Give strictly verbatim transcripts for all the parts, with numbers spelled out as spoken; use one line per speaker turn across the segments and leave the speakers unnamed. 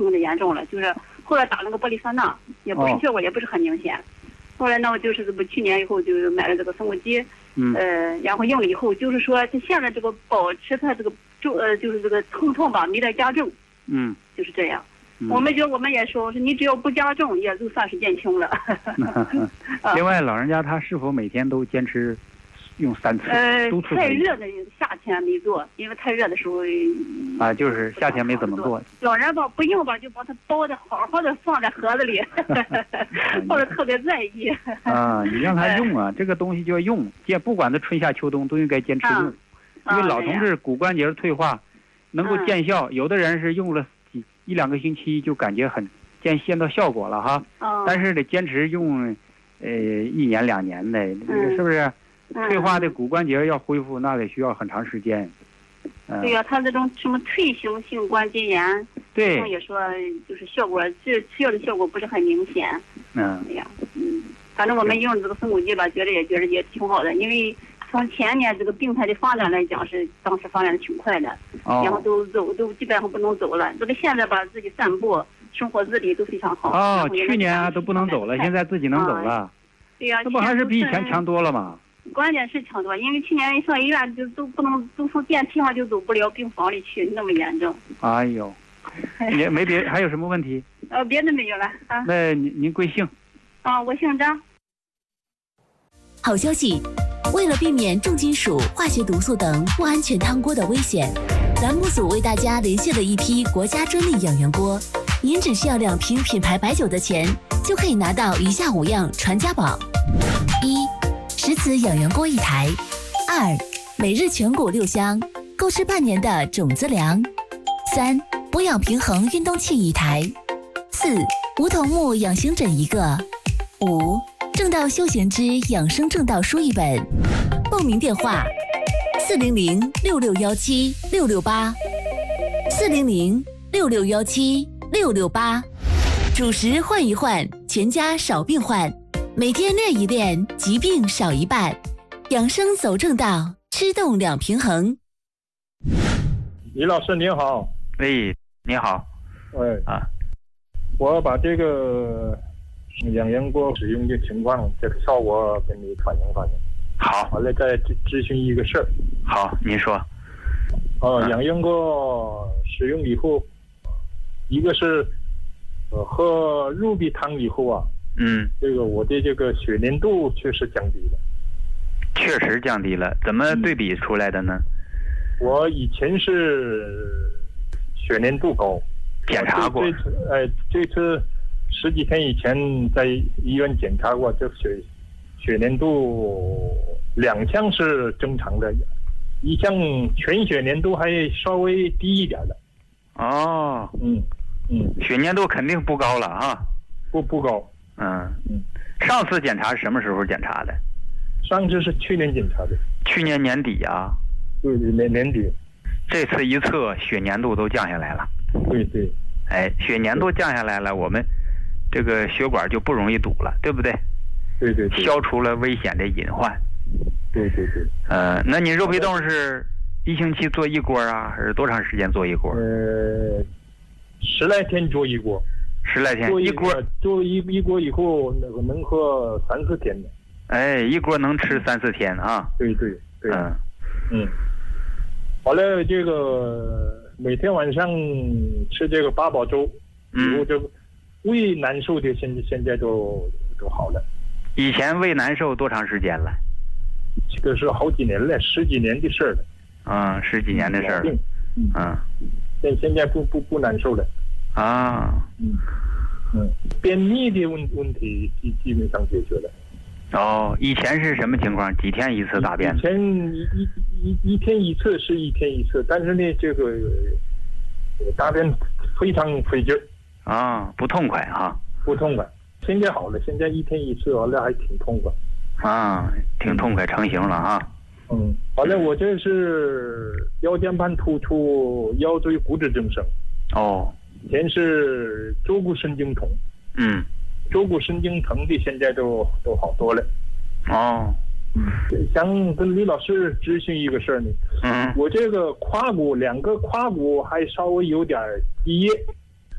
疼的严重了，就是后来打了个玻璃酸钠，也不是效果也不是很明显。哦、后来呢，我就是这不去年以后就买了这个生物机，嗯，呃，然后用了以后，就是说它现在这个保持它这个就呃就是这个疼痛吧没得加重，
嗯，
就是这样。嗯、我们觉得我们也说是你只要不加重，也就算是减轻了。
另外，老人家他是否每天都坚持用三次？
呃，太热的夏天没做，因为太热的时候
啊，就是夏天没怎么做。
老人吧不用吧，就把它包的好好的放在盒子里，或者特别在意。
啊，你让他用啊，这个东西就要用，坚不管它春夏秋冬都应该坚持用，
啊、
因为老同志骨关节退化能够见效，有的人是用了几一两个星期就感觉很见见到效果了哈，
哦、
但是得坚持用，呃，一年两年的，
嗯、
是不是？退化的骨关节要恢复，那得需要很长时间。
嗯、对呀、啊，他这种什么退行性关节炎，
对，
也说就是效果，这吃药的效果不是很明显。
嗯，
哎呀，嗯，反正我们用这个生物机吧，觉得也觉得也挺好的，因为从前年这个病态的发展来讲，是当时发展的挺快的，
哦、
然后都走都基本上不能走了。这个现在吧，自己散步、生活自理都非常好。
哦，去年啊都不能走了，现在自己能走了。
啊、对呀、啊，
那不还是比以前强多了吗？
关键是强多，因为去年上医院就都不能，都从电梯上就走不了病房里去，那么严重。
哎呦，也没别还有什么问题？
呃，别的没有了啊。
那您您贵姓？
啊，我姓张。
好消息，为了避免重金属、化学毒素等不安全汤锅的危险，栏目组为大家连线了一批国家专利养元锅。您只需要两瓶品牌白酒的钱，就可以拿到以下五样传家宝：一。石子养元锅一台，二每日全谷六香，够吃半年的种子粮，三补养平衡运动器一台，四梧桐木养形枕一个，五正道休闲之养生正道书一本。报名电话：四零零六六幺七六六八，四零零六六幺七六六八。主食换一换，全家少病患。每天练一练，疾病少一半。养生走正道，吃动两平衡。
李老师您好。
喂，你好。
哎啊，我把这个养元锅使用的情况，这个效果跟你反映反映。
好，
完了再咨询一个事儿。
好，您说。
哦，养元锅使用以后，一个是呃喝入壁汤以后啊。
嗯，
这个我的这个血粘度确实降低了，
确实降低了。怎么对比出来的呢？
嗯、我以前是血粘度高，
检查过。
这次，哎，这次十几天以前在医院检查过，这血血粘度两项是正常的，一项全血粘度还稍微低一点的。
哦，
嗯嗯，
血粘度肯定不高了啊。
不不高。
嗯嗯，上次检查什么时候检查的？
上次是去年检查的。
去年年底啊。
对对，年年底。
这次一测，血粘度都降下来了。
对对。
哎，血粘度降下来了，我们这个血管就不容易堵了，对不对？
对对对。
消除了危险的隐患。
对对对。
呃，那你肉皮冻是一星期做一锅啊，还是多长时间做一锅？
呃，十来天做一锅。
十来天
一
锅
做一一锅以后，那个能喝三四天的。
哎，一锅能吃三四天啊。
对对对。
嗯
嗯。完了，这个每天晚上吃这个八宝粥，以后这个胃难受的，现在现在都都好了。
以前胃难受多长时间了？
这个是好几年了，十几年的事了。
嗯，十几年的事儿了。嗯。
现现在不不不难受了。
啊，
嗯嗯，便秘的问问题基基本上解决了。
哦，以前是什么情况？几天一次大便？
以前一一一一天一次是一天一次，但是呢，这个大便非常费劲儿。
啊，不痛快哈。
不痛快，现在好了，现在一天一次，完了还挺痛快。
啊，挺痛快，成型了啊。
嗯，完了，我这是腰间盘突出、腰椎骨质增生。
哦。
以前是坐骨神经痛，
嗯，
坐骨神经疼的现在都都好多了。
哦，
嗯，想跟李老师咨询一个事儿呢。
嗯，
我这个胯骨两个胯骨还稍微有点积液，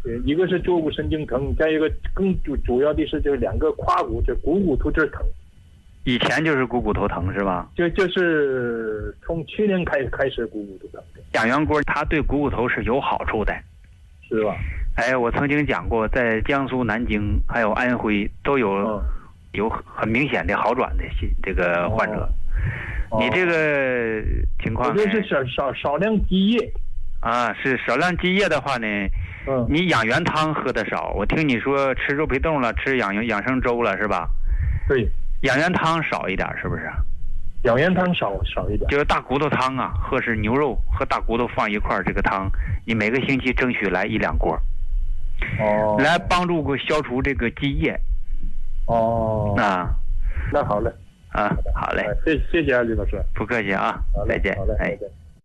一个是坐骨神经疼，再一个更主主要的是这两个胯骨，这股骨头这儿疼。
以前就是股骨头疼是吧？
就就是从去年开始开始股骨头疼。
养元锅它对股骨头是有好处的，
是吧？
哎，我曾经讲过，在江苏南京还有安徽都有、哦、有很明显的好转的这个患者。哦、你这个情况呢？
就是少少少量积液。
啊，是少量积液的话呢，嗯，你养元汤喝的少。我听你说吃肉皮冻了，吃养养生粥了，是吧？
对，
养元汤少一点，是不是？
养元汤少少一点，
就是大骨头汤啊，或是牛肉和大骨头放一块儿，这个汤你每个星期争取来一两锅，
哦，
来帮助消除这个积液。
哦，
啊，
那好嘞，
啊，好嘞，
谢谢谢啊，李老师，
不客气啊，再见，
好嘞，
哎。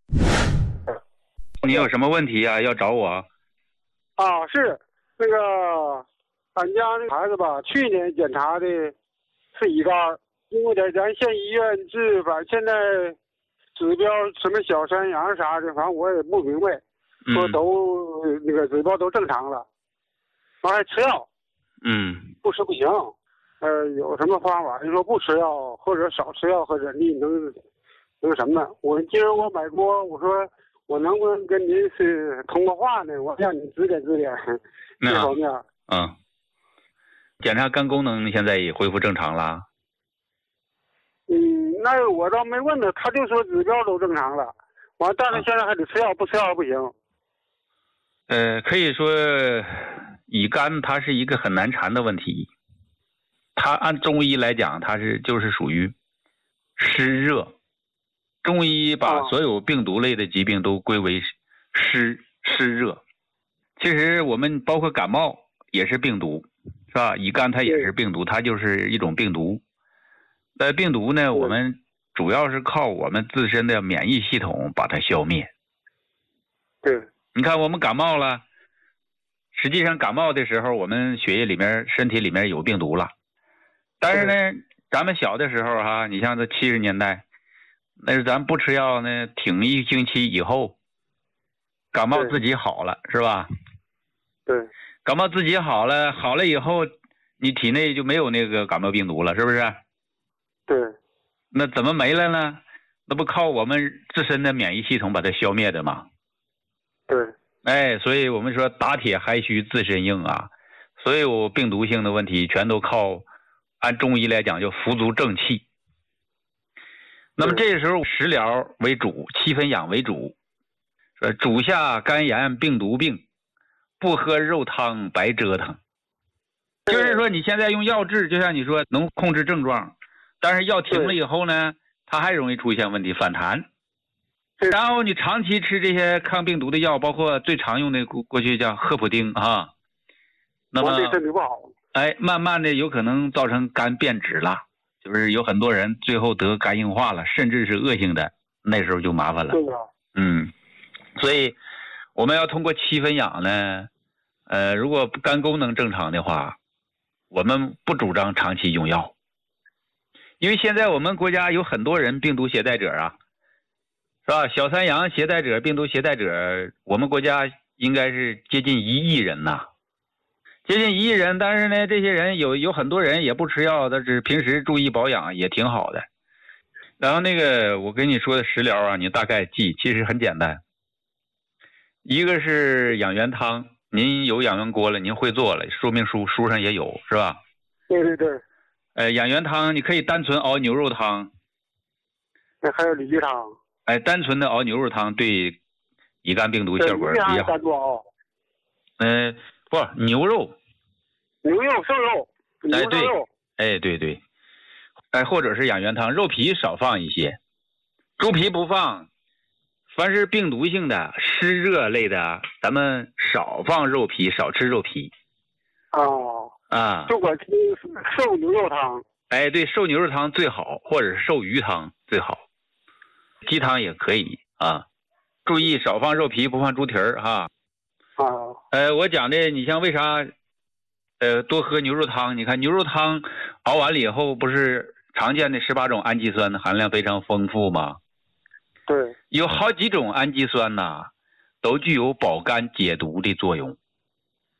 你有什么问题啊？要找我？
啊，是那个俺家那孩子吧，去年检查的是乙肝，因为在咱县医院治，反正现在指标什么小山羊啥的，反正我也不明白，说都、嗯、那个指标都正常了，完还吃药，
嗯，
不吃不行，呃，有什么方法？你说不吃药或者少吃药，或者你能能什么？我今儿我买锅，我说。我能不能跟您是通个话呢？我让你指点指点这方面。
嗯，检查肝功能现在也恢复正常了。
嗯，那我倒没问他，他就说指标都正常了。完，但是现在还得吃药，不吃药不行。
呃，可以说乙肝它是一个很难缠的问题。它按中医来讲，它是就是属于湿热。中医把所有病毒类的疾病都归为湿湿热，其实我们包括感冒也是病毒，是吧？乙肝它也是病毒，它就是一种病毒。那病毒呢，我们主要是靠我们自身的免疫系统把它消灭。
对，
你看我们感冒了，实际上感冒的时候，我们血液里面、身体里面有病毒了。但是呢，咱们小的时候哈、啊，你像这七十年代。那是咱不吃药呢，挺一星期以后，感冒自己好了，是吧？
对，
感冒自己好了，好了以后，你体内就没有那个感冒病毒了，是不是？
对。
那怎么没了呢？那不靠我们自身的免疫系统把它消灭的吗？
对。
哎，所以我们说打铁还需自身硬啊，所有病毒性的问题全都靠，按中医来讲叫服足正气。那么这时候食疗为主，七分养为主，说主下肝炎病毒病，不喝肉汤白折腾。就是说你现在用药治，就像你说能控制症状，但是药停了以后呢，它还容易出现问题反弹。然后你长期吃这些抗病毒的药，包括最常用的过过去叫赫普丁啊，那么
对身体不好，
哎，慢慢的有可能造成肝变质了。就是有很多人最后得肝硬化了，甚至是恶性的，那时候就麻烦了。
对的。
嗯，所以我们要通过七分养呢，呃，如果肝功能正常的话，我们不主张长期用药，因为现在我们国家有很多人病毒携带者啊，是吧？小三阳携带者、病毒携带者，我们国家应该是接近一亿人呐。接近一亿人，但是呢，这些人有有很多人也不吃药，但是平时注意保养也挺好的。然后那个我跟你说的食疗啊，你大概记，其实很简单。一个是养元汤，您有养元锅了，您会做了，说明书书上也有，是吧？
对对对。
呃，养元汤你可以单纯熬牛肉汤，
那还有鲤鱼汤。
哎，单纯的熬牛肉汤对乙肝病毒效果比较好。
单独熬。
嗯、呃，不，牛肉。
牛肉、瘦肉、牛肉。哎，
对，哎，对对，哎，或者是养元汤，肉皮少放一些，猪皮不放。凡是病毒性的、湿热类的，咱们少放肉皮，少吃肉皮。
哦。
啊。
就管吃瘦牛肉汤。
哎，对，瘦牛肉汤最好，或者是瘦鱼汤最好，鸡汤也可以啊。注意少放肉皮，不放猪蹄儿哈。
啊。
呃，我讲的，你像为啥？呃，多喝牛肉汤，你看牛肉汤熬完了以后，不是常见的十八种氨基酸含量非常丰富吗？
对，
有好几种氨基酸呐、啊，都具有保肝解毒的作用。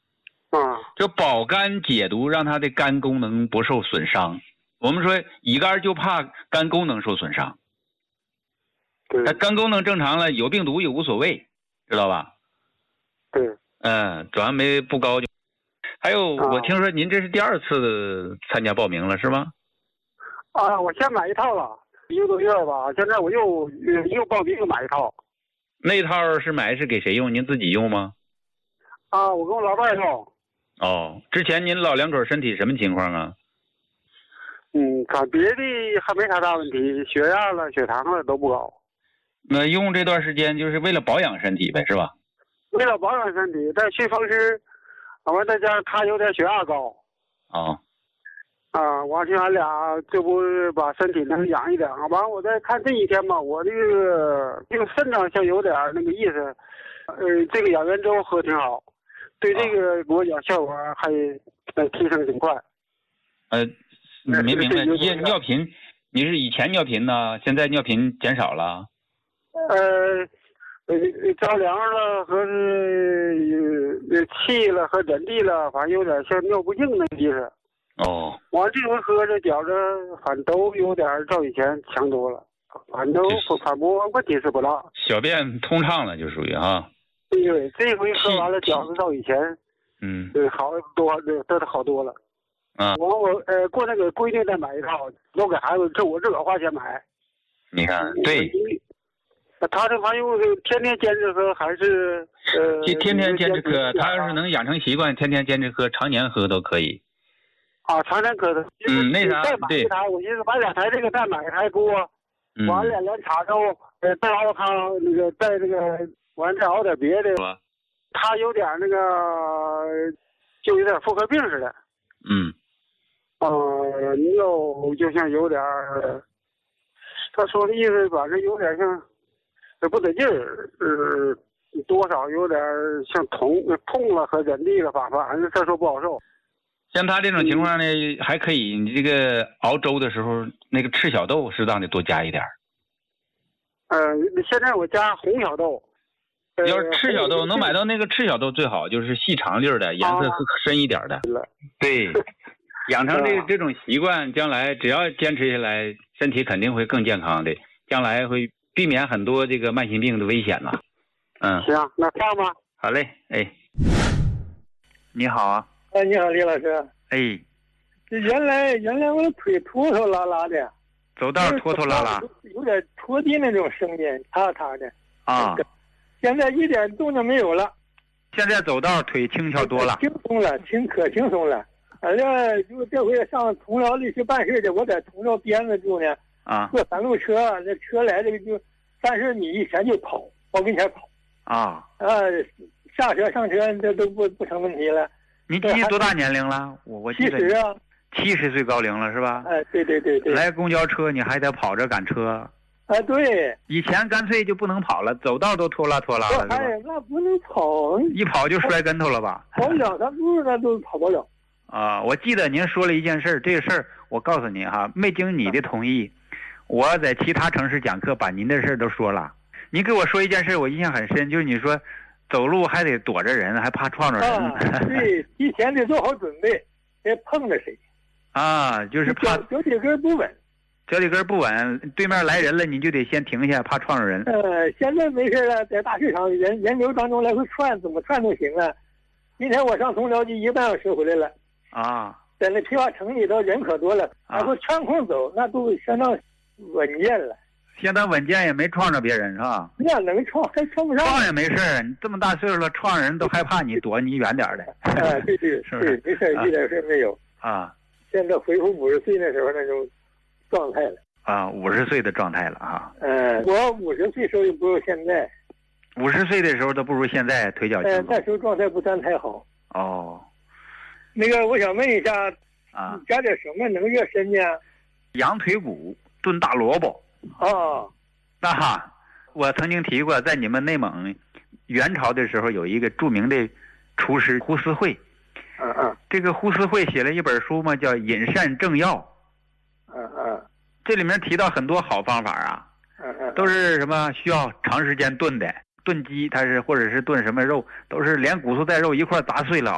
就保肝解毒，让他的肝功能不受损伤。我们说乙肝就怕肝功能受损伤，他肝功能正常了，有病毒也无所谓，知道吧？
对，
嗯，主要没不高就。还有，啊、我听说您这是第二次参加报名了，是吗？
啊，我先买一套了，一个多月吧，现在我又又报名又买一套。
那一套是买是给谁用？您自己用吗？
啊，我跟我老伴用。
哦，之前您老两口身体什么情况啊？
嗯，看别的还没啥大问题，血压了、血糖了都不高。
那用这段时间就是为了保养身体呗，是吧？
为了保养身体，再去风湿，完再加上他有点血压高。
哦。
啊，完去俺俩这不把身体能养一点啊？完我再看这一天吧，我这个这个肾脏像有点那个意思，呃，这个养元粥喝挺好，对这个给我讲效果还呃提升挺快。
呃，没明白，尿尿频，你是以前尿频呢，现在尿频减少了？
呃，呃，着凉了和是呃气了和忍地了，反正有点像尿不尽那个意思。
哦，
我这回喝着觉着，反正都有点照以前强多了，反正反正问题是不大。
小便通畅了，就属于哈。
对，这回喝完了觉着照以前，
嗯，
对，好多，对，都是好多了。
啊，
我我呃过那个规定再买一套，都给孩子这我自个花钱买。
你看，对。
他这玩意儿天天坚持喝还是呃？
天天坚持喝，他要是能养成习惯，天天坚持喝，常年喝都可以。
啊，常年喝的。
嗯，那啥，
再买一台，我寻思买两台这个，再买一台锅，
嗯、
完了连茶粥，呃，再熬汤，那个再那个，完再熬点别的。他有点那个，就有点妇科病似的。
嗯。
呃，尿就像有点，他说的意思，反正有点像，不得劲儿，呃，多少有点像痛痛了和忍地了，反反正他说不好受。
像他这种情况呢，嗯、还可以，你这个熬粥的时候，那个赤小豆适当的多加一点。
呃，现在我加红小豆。
呃、要是赤小豆能买到那个赤小豆最好，就是细长粒的，颜色深一点的。啊、对，养成这这种习惯，将来只要坚持下来，身体肯定会更健康的，将来会避免很多这个慢性病的危险了。嗯，
行，那这样吧。
好嘞，哎，你好啊。
哎，你好，李老师。
哎，
这原来原来我的腿拖拖拉拉的，
走道拖拖拉拉，
有点拖地那种声音，踏踏的。
啊。
现在一点动静没有了。
现在走道腿轻巧多了。
轻松了，轻可轻松了。反正就这回上同辽里去办事的，我在同辽边子住呢。
啊。
坐三路车，那车来这个就三十米以前就跑，往跟前跑。
啊。
呃，下车上车这都不不成问题了。
你今年多大年龄了？我我
七十啊，
七十岁高龄了是吧？
哎，对对对对。
来公交车你还得跑着赶车。
哎，对。
以前干脆就不能跑了，走道都拖拉拖拉了，是吧？
哎，那不能跑。
一跑就摔跟头了吧？
跑两三步那都跑不了。
啊，我记得您说了一件事，这个事儿我告诉你哈，没经你的同意，我在其他城市讲课把您的事都说了。您给我说一件事，我印象很深，就是你说。走路还得躲着人，还怕撞着人。
啊、对，提前得做好准备，别碰着谁。
啊，就是怕
脚底跟不稳。
脚底跟不稳，对面来人了，你就得先停下，怕撞着人。
呃，现在没事了，在大市场人人流当中来回窜，怎么窜都行了。今天我上同辽就一个半小时回来了。
啊，
在那批发城里头人可多了，然后全空走，那都相当稳健了。
相当稳健，也没撞着别人是吧？
那能撞还撞不上。
撞也没事，你这么大岁数了，撞人都害怕你，躲你远点的。
啊，对对，
是不是？
没事，一点事没有。
啊，
现在恢复五十岁那时候那种状态了。
啊，五十岁的状态了啊。
嗯，我五十岁时候也不如现在。
五十岁的时候都不如现在腿脚轻松。
呃，那时候状态不算太好。
哦。
那个，我想问一下，
啊，
你加点什么能热身呢？
羊腿骨炖大萝卜。
哦，
那哈，我曾经提过，在你们内蒙元朝的时候，有一个著名的厨师胡思慧。
嗯嗯。
这个胡思慧写了一本书嘛，叫《饮膳正要》。
嗯嗯。
这里面提到很多好方法啊。
嗯嗯。
都是什么需要长时间炖的，炖鸡它是或者是炖什么肉，都是连骨头带肉一块砸碎了